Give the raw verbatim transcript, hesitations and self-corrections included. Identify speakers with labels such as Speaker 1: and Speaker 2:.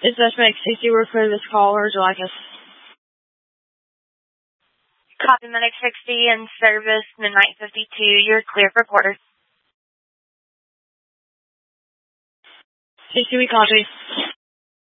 Speaker 1: Is this make Stacy work for this call, or would you like us?
Speaker 2: Copy Medic sixty in service, Midnight fifty-two. You're clear for quarter.
Speaker 1: Stacy, we copy.